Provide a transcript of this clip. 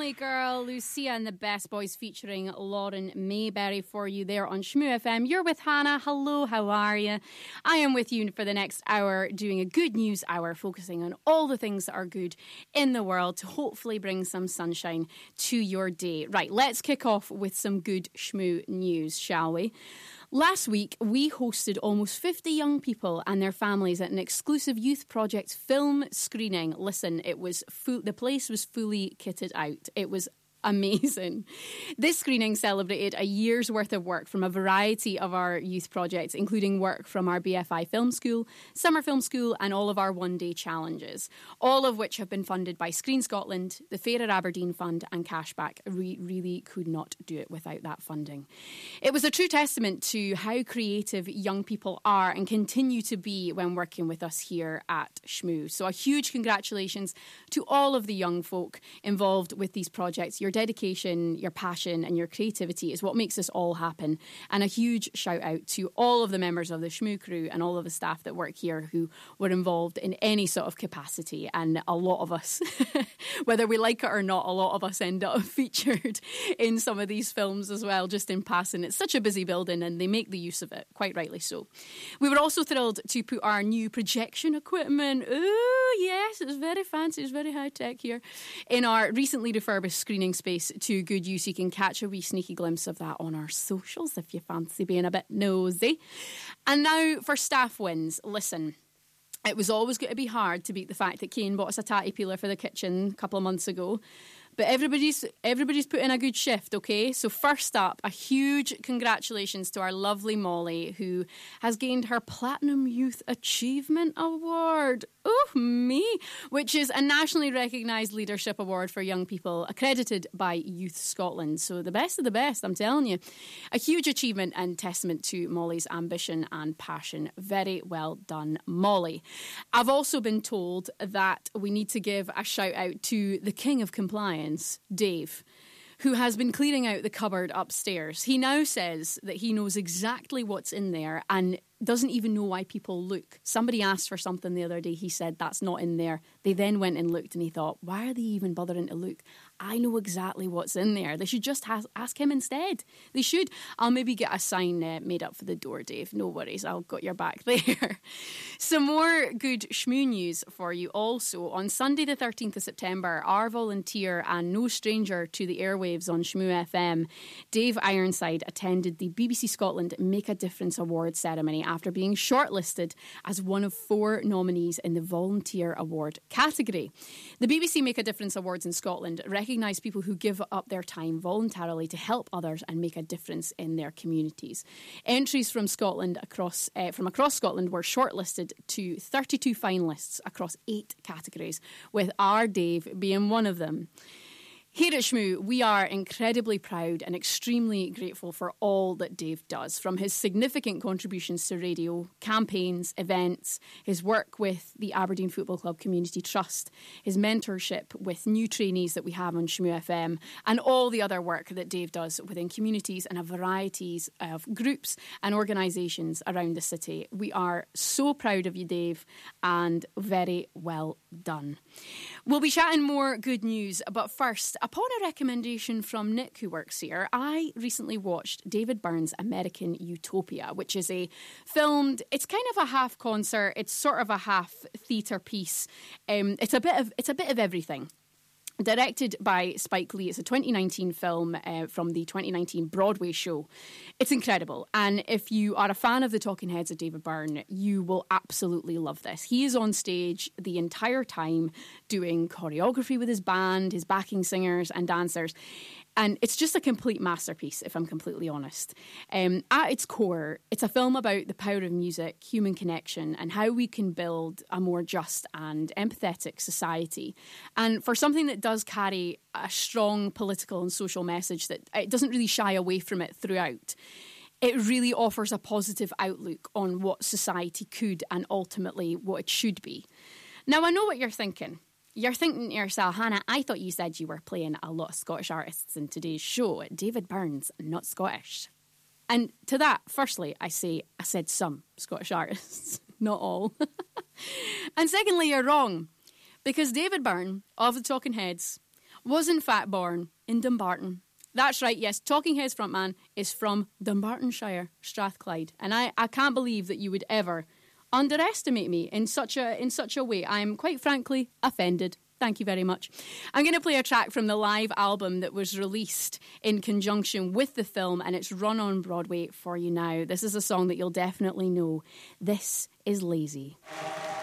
Only Girl, Lucia and the Best Boys featuring Lauren Mayberry for you there on Shmoo FM. You're with Hannah. Hello, how are you? I am with you for the next hour doing a good news hour, focusing on all the things that are good in the world to hopefully bring some sunshine to your day. Right, let's kick off with some good Shmoo news, shall we? Last week, we hosted almost 50 young people and their families at an exclusive Youth Project film screening. Listen, the place was fully kitted out. It was amazing. This screening celebrated a year's worth of work from a variety of our youth projects, including work from our BFI Film School, Summer Film School, and all of our one-day challenges, all of which have been funded by Screen Scotland, the Fairer Aberdeen Fund, and Cashback. We really could not do it without that funding. It was a true testament to how creative young people are and continue to be when working with us here at Shmoo. So a huge congratulations to all of the young folk involved with these projects. Your dedication, your passion and your creativity is what makes this all happen. And a huge shout out to all of the members of the Shmoo crew and all of the staff that work here who were involved in any sort of capacity. And a lot of us, whether we like it or not, a lot of us end up featured in some of these films as well, just in passing. It's such a busy building and they make the use of it, quite rightly so. We were also thrilled to put our new projection equipment, oh yes, it was very fancy, it was very high tech here, in our recently refurbished screening space to good use. You can catch a wee sneaky glimpse of that on our socials if you fancy being a bit nosy. And now for staff wins. Listen, it was always going to be hard to beat the fact that Kane bought us a tatty peeler for the kitchen a couple of months ago. But everybody's put in a good shift, okay? So first up, a huge congratulations to our lovely Molly, who has gained her Platinum Youth Achievement Award. Oh, me! Which is a nationally recognised leadership award for young people, accredited by Youth Scotland. So the best of the best, I'm telling you. A huge achievement and testament to Molly's ambition and passion. Very well done, Molly. I've also been told that we need to give a shout out to the King of Compliance, Dave, who has been clearing out the cupboard upstairs. He now says that he knows exactly what's in there and doesn't even know why people look. Somebody asked for something the other day. He said, that's not in there. They then went and looked and he thought, why are they even bothering to look? I know exactly what's in there. They should just ask him instead. They should. I'll maybe get a sign made up for the door, Dave. No worries. I'll got your back there. Some more good Shmoo news for you also. On Sunday the 13th of September, our volunteer and no stranger to the airwaves on Shmoo FM, Dave Ironside, attended the BBC Scotland Make a Difference Award ceremony after being shortlisted as one of 4 nominees in the Volunteer Award category. The BBC Make a Difference Awards in Scotland recognise people who give up their time voluntarily to help others and make a difference in their communities. Entries from Scotland across Scotland were shortlisted to 32 finalists across 8 categories, with our Dave being one of them. Here at Shmoo, we are incredibly proud and extremely grateful for all that Dave does, from his significant contributions to radio, campaigns, events, his work with the Aberdeen Football Club Community Trust, his mentorship with new trainees that we have on Shmoo FM, and all the other work that Dave does within communities and a variety of groups and organisations around the city. We are so proud of you, Dave, and very well done. We'll be chatting more good news, but first, upon a recommendation from Nick, who works here, I recently watched David Byrne's American Utopia, which is it's kind of a half concert, it's sort of a half theatre piece. It's a bit of everything. Directed by Spike Lee. It's a 2019 film from the 2019 Broadway show. It's incredible. And if you are a fan of the Talking Heads of David Byrne, you will absolutely love this. He is on stage the entire time doing choreography with his band, his backing singers and dancers. And it's just a complete masterpiece, if I'm completely honest. At its core, it's a film about the power of music, human connection, and how we can build a more just and empathetic society. And for something that does carry a strong political and social message, that it doesn't really shy away from it throughout, it really offers a positive outlook on what society could and ultimately what it should be. Now, I know what you're thinking. You're thinking to yourself, Hannah, I thought you said you were playing a lot of Scottish artists in today's show. David Byrne's not Scottish. And to that, firstly, I said some Scottish artists, not all. And secondly, you're wrong. Because David Byrne of the Talking Heads was in fact born in Dumbarton. That's right, yes, Talking Heads frontman is from Dumbartonshire, Strathclyde. And I can't believe that you would ever underestimate me in such a way. I am quite frankly offended. Thank you very much. I'm going to play a track from the live album that was released in conjunction with the film, and it's run on Broadway for you now. This is a song that you'll definitely know. This is Lazy.